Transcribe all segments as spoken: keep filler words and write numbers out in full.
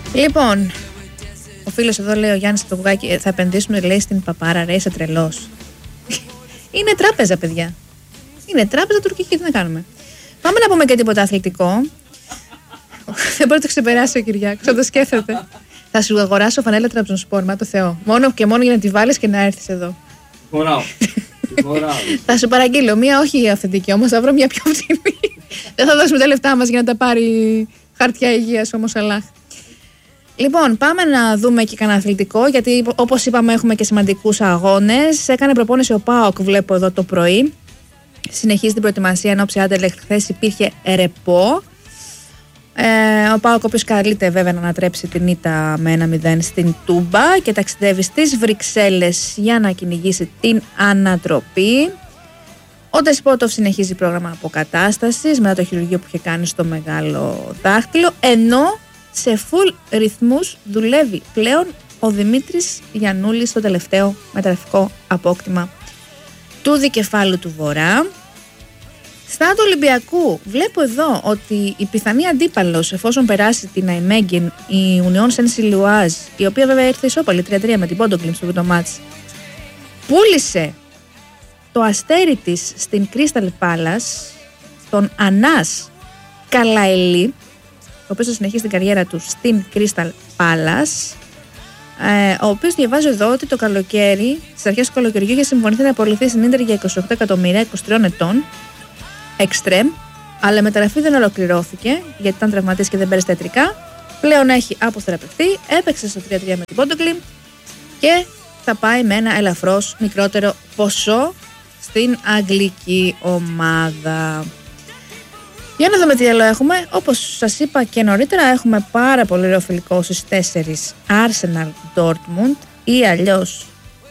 Λοιπόν, ο φίλος εδώ λέει, ο Γιάννης το Βουγάκι, θα επενδύσουμε, λέει, στην Παπάρα, ρε, είσαι τρελός. Είναι τράπεζα, παιδιά. Είναι τράπεζα τουρκική, τι να κάνουμε. Πάμε να πούμε και τίποτα αθλητικό. Δεν μπορεί να το ξεπεράσει ο Κυριάκος, θα το σκέφτεται. Θα σου αγοράσω φανέλα Τραμπζονσπόρ, μα το Θεό. Μόνο και μόνο για να τη βάλεις και να έρθεις εδώ. Χωράω. Θα σου παραγγείλω μία, όχι αυθεντική όμως, θα βρω μια πιο φθηνή. Δεν θα δώσουμε τα λεφτά μας για να τα πάρει χαρτιά υγείας όμως, αλλά. Λοιπόν, πάμε να δούμε και κανένα αθλητικό, γιατί όπως είπαμε έχουμε και σημαντικούς αγώνες. Έκανε προπόνηση ο ΠΑΟΚ, βλέπω εδώ το πρωί. Συνεχίζει την προετοιμασία εν ώψη Άντερλεχτ. Χθες υπήρχε ρεπό. Ε, ο ΠΑΟΚ, ο οποίος καλείται βέβαια να ανατρέψει την ήττα με ένα μηδέν στην Τούμπα και ταξιδεύει στις Βρυξέλλες για να κυνηγήσει την ανατροπή. Ο Ντεσπότοφ συνεχίζει πρόγραμμα αποκατάστασης μετά το χειρουργείο που είχε κάνει στο μεγάλο δάχτυλο, ενώ σε full ρυθμούς δουλεύει πλέον ο Δημήτρης Γιαννούλης στο τελευταίο μεταγραφικό απόκτημα του δικεφάλου του Βορρά. Στα του Ολυμπιακού βλέπω εδώ ότι η πιθανή αντίπαλος, εφόσον περάσει την Αϊμέγγεν, η Ουνιόν Σεν-Σιλουάζ, η οποία βέβαια ήρθε ισόπαλη τρία τρία με την Πόντογκλιμ στο πρώτο μάτς, πούλησε το αστέρι της στην Crystal Palace, τον Ανάς Καλαελή, ο οποίος θα συνεχίσει την καριέρα του στην Crystal Palace, ε, ο οποίος διαβάζει εδώ ότι το καλοκαίρι, στις αρχές του καλοκαιριού, είχε συμφωνηθεί να απολυθεί στην Ίντερ για είκοσι οκτώ εκατομμύρια, είκοσι τρία ετών, εξτρέμ, αλλά η μεταγραφή δεν ολοκληρώθηκε γιατί ήταν τραυματής και δεν πέρασε τα ιατρικά. Πλέον έχει αποθεραπευτεί, έπαιξε στο τρία τρία με την Πόντογκλιμ και θα πάει με ένα ελαφρώς μικρότερο ποσό στην αγγλική ομάδα. Για να δούμε τι άλλο έχουμε. Όπως σας είπα και νωρίτερα, έχουμε πάρα πολύ ωραίο φιλικό στις τέσσερις Arsenal Dortmund ή αλλιώς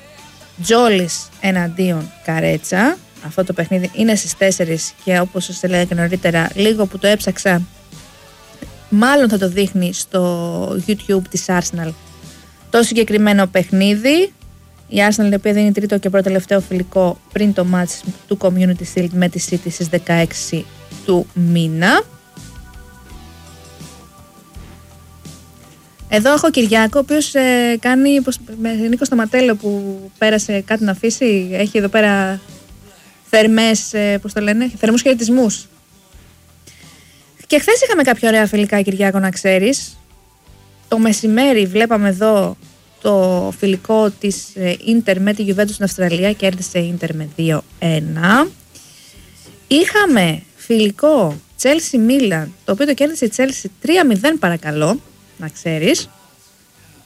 Τζόλις εναντίον Καρέτσα. Αυτό το παιχνίδι είναι στις τέσσερις και όπως σας έλεγα και νωρίτερα, λίγο που το έψαξα, μάλλον θα το δείχνει στο YouTube της Arsenal το συγκεκριμένο παιχνίδι. Η Arsenal, η οποία δίνει τρίτο και πρώτο τελευταίο φιλικό πριν το μάτς του Community Shield με τη City στις δεκαέξι του μήνα. Εδώ έχω Κυριάκο, ο οποίος ε, κάνει με Νίκο Σταματέλο που πέρασε κάτι να αφήσει. Έχει εδώ πέρα θερμές, ε, πώς το λένε, θερμούς χαιρετισμούς. Και χθες είχαμε κάποια ωραία φιλικά, Κυριάκο, να ξέρεις. Το μεσημέρι βλέπαμε εδώ το φιλικό της Ίντερ με τη Juventus στην Αυστραλία, κέρδισε η Ίντερ με δύο ένα. Είχαμε φιλικό Chelsea Milan, το οποίο το κέρδισε η Chelsea τρία μηδέν, παρακαλώ, να ξέρεις.